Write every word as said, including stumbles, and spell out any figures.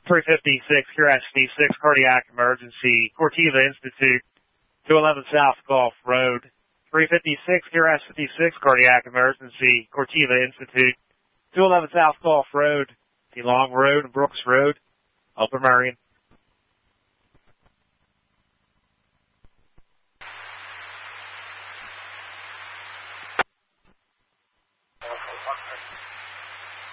three fifty-six, Curiosity six, cardiac emergency, Cortiva Institute, two eleven South Gulf Road. three fifty-six, Curiosity six, cardiac emergency, Cortiva Institute, two eleven South Gulf Road, the Long Road and Brooks Road, Upper Merion.